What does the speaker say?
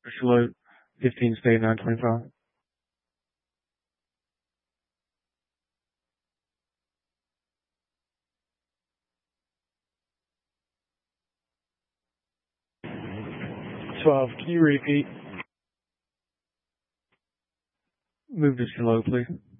Salute 15 State 925. Can you repeat? Move to slow, please.